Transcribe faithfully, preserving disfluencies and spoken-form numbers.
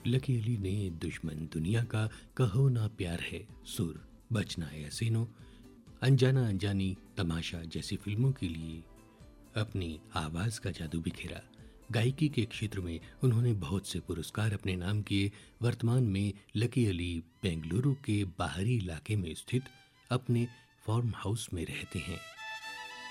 Lucky Ali ने दुश्मन दुनिया का, कहो ना प्यार है, सुर, बचना है हसीनो, अनजाना अनजानी, तमाशा जैसी फिल्मों के लिए अपनी आवाज़ का जादू बिखेरा। गायकी के क्षेत्र में उन्होंने बहुत से पुरस्कार अपने नाम किए। वर्तमान में लकी अली बेंगलुरु के बाहरी इलाके में स्थित अपने फार्म हाउस में रहते हैं।